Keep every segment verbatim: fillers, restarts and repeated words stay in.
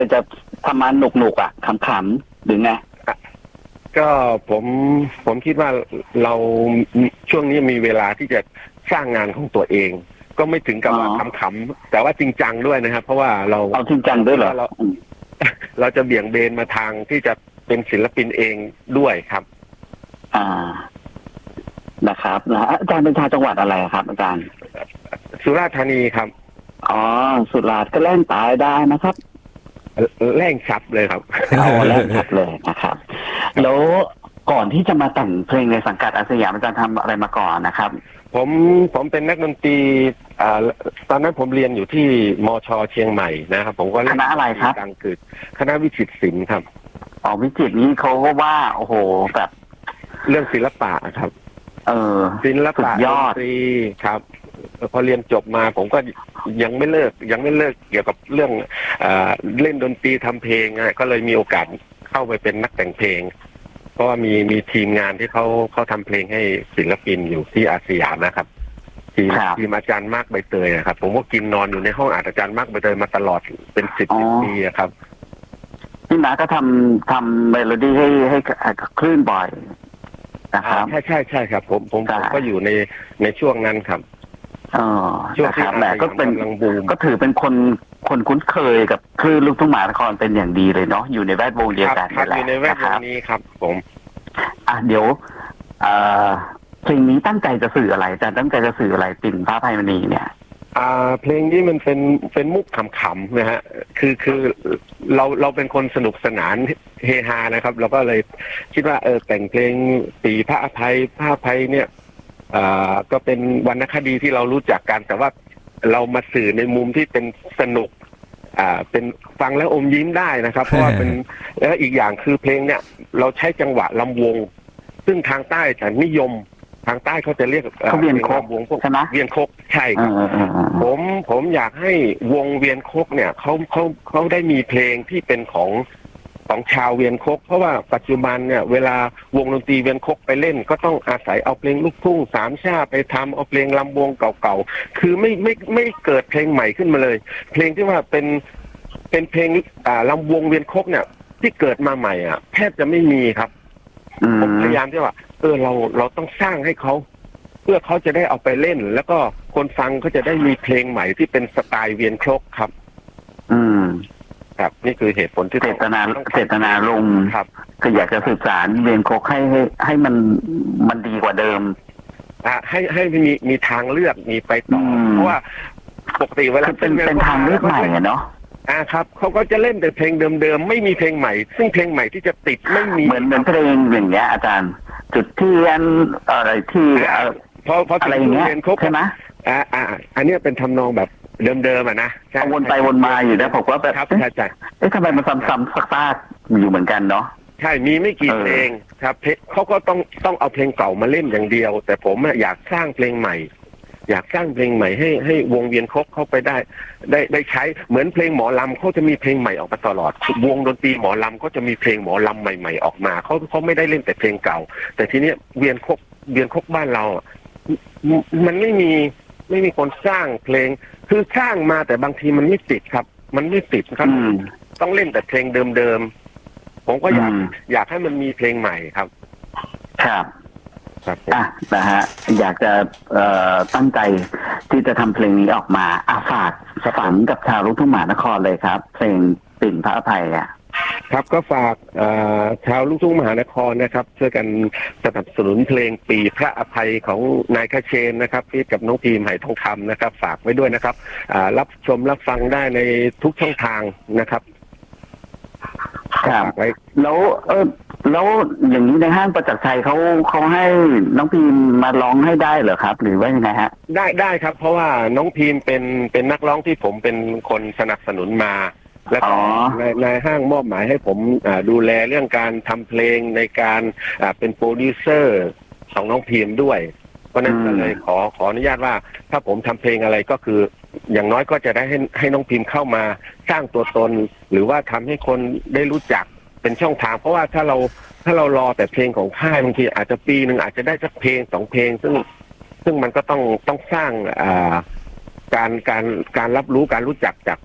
จะทำมาหนุกหนุกอ่ะขำๆหรือไงก็ผมผมคิดว่าเราช่วงนี้มีเวลาที่จะสร้างงานของตัวเอง ก็ไม่ถึงกับว่าขำๆแต่ว่าจริงจังด้วยนะครับเพราะว่าเราเอาจริงจังด้วยเหรอเราเราจะเบี่ยงเบนมาทางที่จะเป็นศิลปินเองด้วยครับอ่านะครับนะอาจารย์เป็นชาวจังหวัดอะไรครับอาจารย์สุราษฎร์ธานีครับอ๋อสุราษฎร์ก็แล่นตายได้นะครับแล่งชับเลยครับอ๋อแล่งชับเลยนะครับแล้วก่อนที่จะมาแต่งเพลงในสังกัดอาสยามอาจารย์ทำอะไรมาก่อนนะครับผมผมเป็นนักดนตรีอ่าตอนนั้นผมเรียนอยู่ที่มช.เชียงใหม่นะครับผมก็คณะอะไรครับดังเกิดคณะวิจิตรศิลป์ครับอ๋อวิจิตรนี้เขาก็ว่าโอ้โหแบบเรื่องศิลปะครับเออศิลปะดนตรีครับพอเรียนจบมาผมก็ยังไม่เลิกยังไม่เลิกเกี่ยวกับเรื่องเอ่อเล่นดนตรีทำเพลงอ่ะก็เลยมีโอกาสเข้าไปเป็นนักแต่งเพลงเพราะว่ามีมีทีมงานที่เขาเขาทำเพลงให้ศิลปินอยู่ที่อาสยามนะครับทีมทีมอาจารย์มากใบเตยนะครับผมก็กินนอนอยู่ในห้องอาจารย์มากใบเตยมาตลอดเป็นสิบสิบปีครับพี่มาก็ทำทำเมโลดี้ให้ให้คลื่นบ่อยนะครับใช่ใช่ใช่ครับผมผมผมก็อยู่ในในช่วงนั้นครับอ๋อช่วงที่แหละก็เป็นก็ถือเป็นคนคนคุ้นเคยกับคลื่นลูกทุ่งมหานครเป็นอย่างดีเลยเนาะอยู่ในแวดวงเดียวกันนี่แหละอยู่ในแวดวงนี้ครับผมอ่ะเดี๋ยวเพลงนี้ตั้งใจจะสื่ออะไรอาจารย์ตั้งใจจะสื่ออะไรปิ่นพระอภัยมณีเนี่ยอ่าเพลงนี้มันเป็นเป็นมุกขำๆนะฮะคือคือเราเราเป็นคนสนุกสนานเฮฮานะครับเราก็เลยคิดว่าเออแต่งเพลงปีพระอภัยพระอภัยเนี่ยอ่าก็เป็นวรรณคดีที่เรารู้จักกันแต่ว่าเรามาสื่อในมุมที่เป็นสนุกอ่าเป็นฟังแล้วอมยิ้มได้นะครับเพราะว่าเป็นแล้วอีกอย่างคือเพลงเนี่ยเราใช้จังหวะลำวงซึ่งทางใต้จะนิยมทางใต้เขาจะเรียกเขาเวียนโคกวงพวกใช่ไหมเวียนโคกใช่ครับผมผมอยากให้วงเวียนโคกเนี่ยเขาเขาเขาได้มีเพลงที่เป็นของของชาวเวียนโคกเพราะว่าปัจจุบันเนี่ยเวลาวงดนตรีเวียนโคกไปเล่นก็ต้องอาศัยเอาเพลงลูกทุ่งสามชาไปทำเอาเพลงลำวงเก่าๆคือไม่ไม่ไม่เกิดเพลงใหม่ขึ้นมาเลยเพลงที่ว่าเป็นเป็นเพลงอ่าลำวงเวียนโคกเนี่ยที่เกิดมาใหม่อ่ะแทบจะไม่มีครับผมพยายามที่ว่าเออเราเราต้องสร้างให้เขาเพื่อเขาจะได้เอาไปเล่นแล้วก็คนฟังเขาจะได้มีเพลงใหม่ที่เป็นสไตล์เวียนโคกครับอืมครับนี่คือเหตุผลที่เจตนาเจตนาลงครับก็อยากจะสื่อสารเวียนโคกให้ให้ให้มันมันดีกว่าเดิมอ่าให้ให้มีมีทางเลือกมีไปต่อเพราะว่าปกติเวลาเป็นเป็นทางเลือกใหม่เนาะอ่าครับเขาก็จะเล่นแต่เพลงเดิมๆไม่มีเพลงใหม่ซึ่งเพลงใหม่ที่จะติดไม่มีเหมือนเหมือนเพลงอย่างเงี้ยอาจารย์จุดเทียนอะไรที่พอพออะไรอย่างเงี้ยใช่ไหมอ่าอ่าอันนี้เป็นทำนองแบบเดิมๆอ่ะนะวนไปวนมาอยู่นะผมว่าแบบใช่ใช่เอ๊ะทำไมมันซ้ำๆซากๆอยู่เหมือนกันเนาะใช่มีไม่กี่เพลงครับเขาก็ต้องต้องเอาเพลงเก่ามาเล่นอย่างเดียวแต่ผมอยากสร้างเพลงใหม่อยากสร้างเพลงใหม่ให้ให้วงเวียนโคกเข้าไปได้ได้ได้ใช้เหมือนเพลงหมอลำเขาจะมีเพลงใหม่ออกมาตลอดวงดนตรีหมอลำก็จะมีเพลงหมอลำใหม่ๆออกมาเขาเขาไม่ได้เล่นแต่เพลงเก่าแต่ทีนี้เวียนโคกเวียนโคกบ้านเรามันไม่มีไม่มีคนสร้างเพลงคือสร้างมาแต่บางทีมันไม่ติดครับมันไม่ติดครับต้องเล่นแต่เพลงเดิมๆผมก็อยากอยากให้มันมีเพลงใหม่ครับครับอ่ะนะฮะอยากจะเอ่อตั้งใจที่จะทำเพลงนี้ออกมาอาฝากฝังกับชาวลูกทุ่งมหานครเลยครับเพลงปิ่นพระอภัยอ่ะครับก็ฝากชาวลูกทุ่งมหานครนะครับช่วยกันสนับสนุนเพลงปีพระอภัยของนายคเชนนะครับฟีดกับน้องพีมไหทองคำนะครับฝากไว้ด้วยนะครับรับชมรับฟังได้ในทุกช่องทางนะครับครับแล้วเออแล้วอย่างนี้ในห้างประจักษ์ชัยเขาเขาให้น้องพีมมาร้องให้ได้เหรอครับหรือว่ายังไงฮะได้ได้ครับเพราะว่าน้องพีมเป็นเป็นนักร้องที่ผมเป็นคนสนับสนุนมาแล้วก็ในในห้างมอบหมายให้ผมดูแลเรื่องการทำเพลงในการเป็นโปรดิวเซอร์ของน้องพีมด้วยเพราะนั้นก็เลยขอขออนุญาตว่าถ้าผมทำเพลงอะไรก็คืออย่างน้อยก็จะได้ให้ให้น้องพิมพ์เข้ามาสร้างตัวตนหรือว่าทำให้คนได้รู้จักเป็นช่องทางเพราะว่าถ้าเราถ้าเรารอแต่เพลงของค่ายบางทีอาจจะปีหนึ่งอาจจะได้สักเพลงสองเพลงซึ่งซึ่งมันก็ต้องต้องสร้างอ่าการการการรับรู้การรู้จักจาก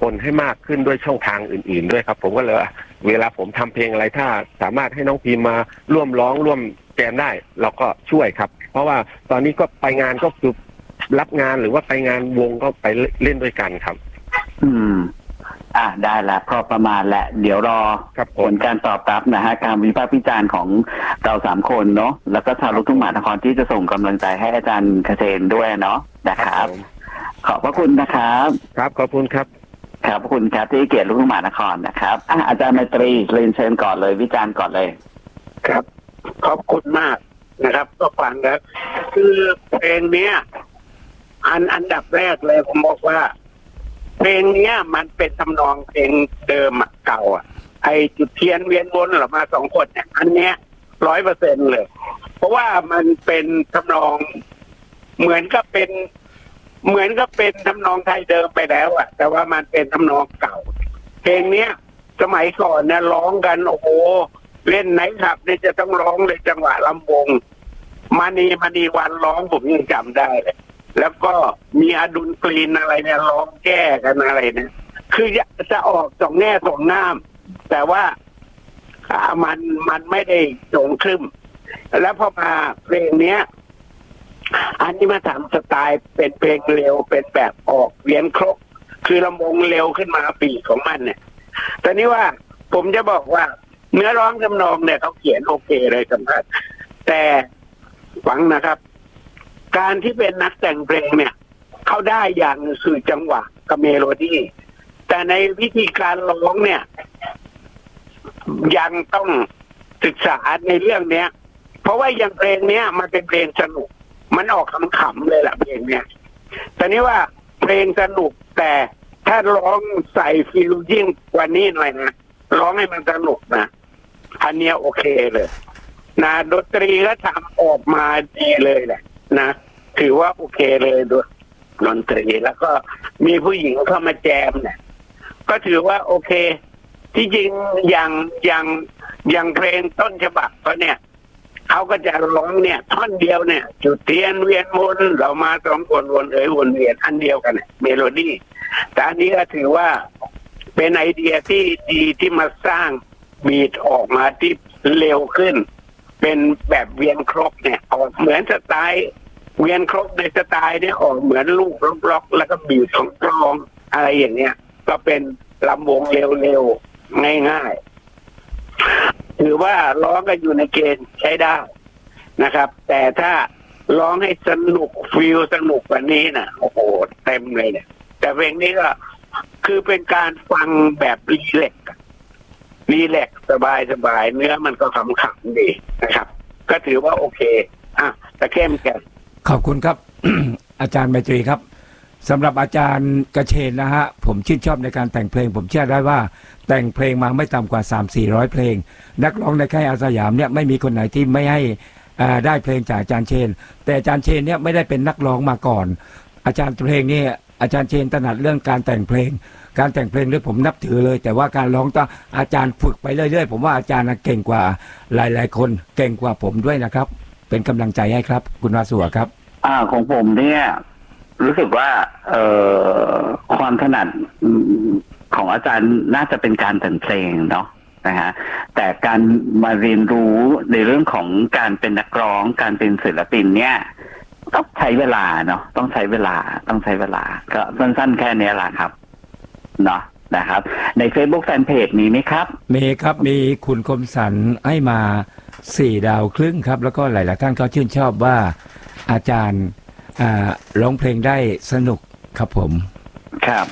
คนให้มากขึ้นด้วยช่องทางอื่นๆด้วยครับผมก็เลยเวลาผมทำเพลงอะไรถ้าสามารถให้น้องพีมาร่วมร้องร่วมแจมได้เราก็ช่วยครับเพราะว่าตอนนี้ก็ไปงานก็คือรับงานหรือว่าไปงานวงก็ไปเล่นด้วยกันครับอืมอ่ะได้ละพอประมาณแหละเดี๋ยวรอผลการตอบรับนะฮะการวิพากษ์วิจารณ์ของเราสามคนเนาะแล้วก็ชาวลูกทุ่งมหานครที่จะส่งกำลังใจให้อาจารย์เกษมด้วยเนาะนะครับขอบพระคุณนะครับครับขอบคุณครับขอบคุณครับที่เกียรติลูกทุ่งมหานครนะครับอ่ะอาจารย์ไมตรีเรียนเชิญก่อนเลยวิจารณ์ก่อนเลยครับขอบคุณมากนะครับก็ฟังแล้วคือเพลงเนี้ยอันอันดับแรกเลยผมบอกว่าเพลงเนี้ยมันเป็นทำนองเพลงเดิมเก่าอ่ะไอจุดเทียนเวียนวนหรอมาสองคนเนี่ยอันเนี้ยร้อยเปอร์เซ็นต์เลยเพราะว่ามันเป็นทำนองเหมือนกับเป็นเหมือนกับเป็นทำนองไทยเดิมไปแล้วอ่ะแต่ว่ามันเป็นทำนองเก่าเพลงเนี้ยสมัยก่อนเนี่ยร้องกันโอ้โหเล่นไหนครับเนี่ยจะต้องร้องเลยจังหวะลำวงมานีมานีวันร้องผมยังจำได้เลยแล้วก็มีอดุลกรีนอะไรเนี่ยร้องแก้กันอะไรเนี่ยคือจะออกสองแง่สองง่ามแต่ว่ามันมันไม่ได้โจงครึ่มแล้วพอมาเพลงเนี้ยอันนี้มาทำสไตล์เป็นเพลงเร็วเป็นแบบออกเวียนครบคือลำวงเร็วขึ้นมาปีของมันเนี่ยแต่นี้ว่าผมจะบอกว่าเนื้อร้องทำนองเนี่ยเขาเขียนโอเคเลยสำคัญแต่ฟังนะครับการที่เป็นนักแต่งเพลงเนี่ยเขาได้อย่างสื่อจังหวะกับเมโลดี้แต่ในวิธีการร้องเนี่ยยังต้องศึกษาในเรื่องเนี้ยเพราะว่าอย่างเพลงเนี้ยมันเป็นเพลงสนุกมันออกขำๆเลยแหละเพลงเนี้ยแต่นี้ว่าเพลงสนุกแต่ถ้าร้องใส่ฟีลยิ่งกว่านี้หน่อยนะร้องให้มันสนุกนะอันเนี้ยโอเคเลยนะดนตรีก็ทำออกมาดีเลยแหละนะถือว่าโอเคเลยด้วยดนตรีแล้วก็มีผู้หญิงเข้ามาแจมเนี่ยก็ถือว่าโอเคที่จริงอย่างอย่างอย่างเพลงต้นฉบับเขาเนี่ยเขาก็จะร้องเนี่ยท่อนเดียวเนี่ยจุดเทียนเวียนวนเรามาสองคนวนเอ๋ยวนเวียนอันเดียวกันเมโลดี้แต่อันนี้ก็ถือว่าเป็นไอเดียที่ดีที่มาสร้างบีทออกมาที่เร็วขึ้นเป็นแบบเวียนครบเนี่ยออกเหมือนสไตล์เวียนครบในสไตล์เนี่ยออกเหมือนลูกล็อกๆแล้วก็บีทของกลองอะไรอย่างเงี้ยก็เป็นลำวงเร็วๆง่ายๆถือว่าร้องกันอยู่ในเกณฑ์ใช้ได้นะครับแต่ถ้าร้องให้สนุกฟีลสนุกกว่านี้นะโอ้โหเต็มเลยเนี่ยแต่เพลงนี้ก็คือเป็นการฟังแบบรีแลกซ์รีแลกซ์สบายสบายเนื้อมันก็ขำๆดีนะครับก็ถือว่าโอเคอ่ะแต่เข้มแก่ขอบคุณครับ อาจารย์ไมตรีครับสำหรับอาจารย์กระเชนนะฮะผมชื่นชอบในการแต่งเพลงผมเชื่อได้ว่าแต่งเพลงมาไม่ต่ำกว่า สามสี่ร้อย เพลงนักร้องในค่ายอาสยามเนี่ยไม่มีคนไหนที่ไม่ให้อ่าได้เพลงจากอาจารย์เชนแต่อาจารย์เชนเนี่ยไม่ได้เป็นนักร้องมาก่อนอาจารย์เพลงนี่อาจารย์เชนถนัดเรื่องการแต่งเพลงการแต่งเพลงด้วยผมนับถือเลยแต่ว่าการร้องต้องอาจารย์ฝึกไปเรื่อยๆผมว่าอาจารย์เก่งกว่าหลายๆคนเก่งกว่าผมด้วยนะครับเป็นกำลังใจให้ครับคุณวาสุวะครับอ่าของผมเนี่ยรู้สึกว่าเอ่อความถนัดของอาจารย์น่าจะเป็นการแต่งเพลงเนาะนะฮะแต่การมาเรียนรู้ในเรื่องของการเป็นนักร้องการเป็นศิลปินเนี่ยต้องใช้เวลาเนาะต้องใช้เวลาต้องใช้เวลาก็สั้นๆแค่นี้แหละครับเนาะนะครับใน Facebook Fanpage มีไหมครับมีครับมีคุณคมสันให้มาสี่ดาวครึ่งครับแล้วก็หลายๆท่านเขาชื่นชอบว่าอาจารย์อ่าร้องเพลงได้สนุกครับผมครับ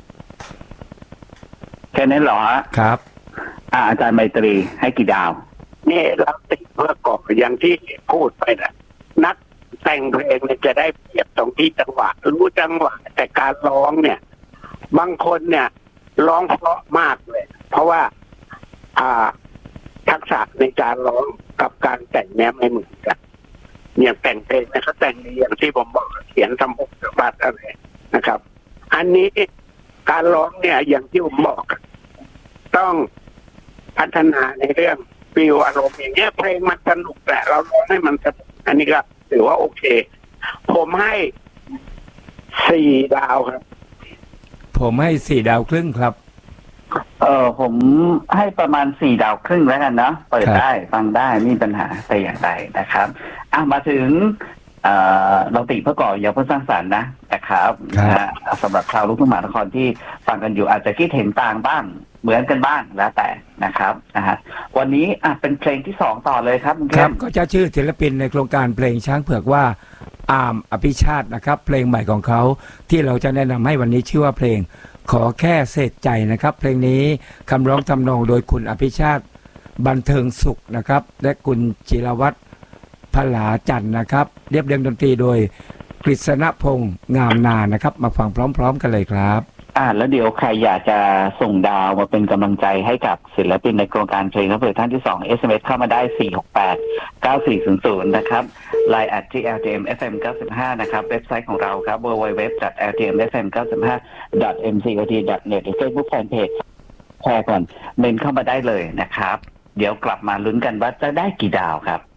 แค่นั้นเหรอฮะครับอ่าอาจารย์ไมตรีให้กี่ดาวนี่เราติดเมื่อก่อนอย่างที่พูดไปนะนักแต่งเพลงเนี่ยจะได้เปรียบตรงที่จังหวะรู้จังหวะแต่การร้องเนี่ยบางคนเนี่ยร้องเพราะมากเลยเพราะว่าอ่าทักษะในการร้องกับการแต่งแนวไม่เหมือนกันอย่างแต่งเพลงนะเขาแต่งดีอย่างที่ผมบอกเขียนทำบุกบัตรอะไรนะครับอันนี้การร้องเนี่ยอย่างที่ผมบอกต้องพัฒนาในเรื่องฟีลอารมณ์อย่างเงี้ยเพลงมันสนุกแต่เราร้องให้มันสนุกอันนี้ก็ถือว่าโอเคผมให้สี่ดาวครับผผมให้สี่ดาวครึ่งครับเออผมให้ประมาณสี่ดาวครึ่งแล้วกันเนาะเปิดได้ฟังได้ไม่มีปัญหาแต่อย่างใดนะครับอ่ะมาถึงเอ่อเราติเพื่อก่ออย่าเพิ่งสร้างสรรค์นะนะครับนะสำหรับชาวลูกทุ่งมหานครที่ฟังกันอยู่อาจจะคิดเห็นต่างบ้างเหมือนกันบ้างแล้วแต่นะครับนะฮะวันนี้อ่ะเป็นเพลงที่สองต่อเลยครับครับก็จะชื่อศิลปินในโครงการเพลงช้างเผือกว่าอาร์มอภิชาตินะครับเพลงใหม่ของเขาที่เราจะแนะนำให้วันนี้ชื่อว่าเพลงขอแค่เศษใจนะครับเพลงนี้คำร้องทำนองโดยคุณอภิชาติบันเทิงสุขนะครับและคุณจิรวัตรพลาจันทร์นะครับเรียบเรียงดนตรีโดยกฤษณพงษ์งามนานะครับมาฟังพร้อมๆกันเลยครับอ่าแล้วเดี๋ยวใครอยากจะส่งดาวมาเป็นกำลังใจให้กับศิลปินในโครงการเพลงรับเปิดท่านที่สอง เอส เอ็ม เอส เข้ามาได้สี่ หก แปด เก้า สี่ ศูนย์ ศูนย์นะครับ ไลน์ แอท ที่ แอล ที เอ็ม เอฟ เอ็ม เก้าสิบห้านะครับเว็บไซต์ของเราครับ ดับเบิลยู ดับเบิลยู ดับเบิลยู ดอท แอล ที เอ็ม เอฟ เอ็ม เก้าสิบห้า ดอท เอ็ม ซี โอ ที ดอท เน็ต หรือ Facebook Fanpage แชร์ก่อนเมนเข้ามาได้เลยนะครับเดี๋ยวกลับมาลุ้นกันว่าจะได้กี่ดาวครับ